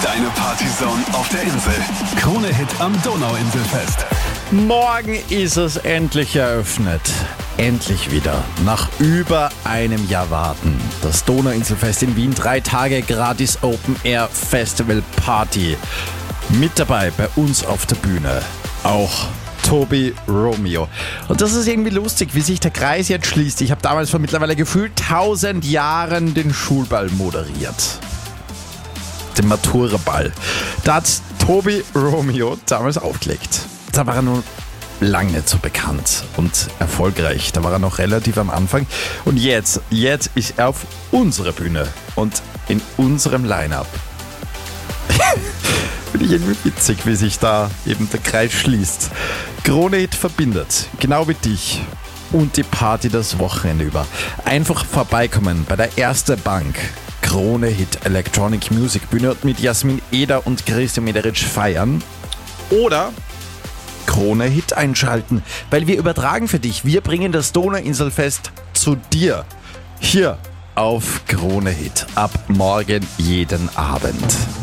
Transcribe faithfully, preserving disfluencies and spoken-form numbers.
Deine Partyzone auf der Insel. Krone Hit am Donauinselfest. Morgen ist es endlich eröffnet. Endlich wieder. Nach über einem Jahr warten. Das Donauinselfest in Wien. Drei Tage gratis Open Air Festival Party. Mit dabei bei uns auf der Bühne. Auch Tobi Romeo. Und das ist irgendwie lustig, wie sich der Kreis jetzt schließt. Ich habe damals vor mittlerweile gefühlt tausend Jahren den Schulball moderiert. Den Matura-Ball. Da hat Tobi Romeo damals aufgelegt. Da war er nun lange nicht so bekannt und erfolgreich. Da war er noch relativ am Anfang. Und jetzt, jetzt ist er auf unserer Bühne und in unserem Line-Up. Finde ich irgendwie witzig, wie sich da eben der Kreis schließt. Krone Hit verbindet, genau wie dich und die Party das Wochenende über. Einfach vorbeikommen bei der Erste Bank. Krone Hit Electronic Music Bühne mit Jasmin Eder und Christian Mederitsch feiern. Oder Krone Hit einschalten, weil wir übertragen für dich. Wir bringen das Donauinselfest zu dir. Hier auf Krone Hit. Ab morgen jeden Abend.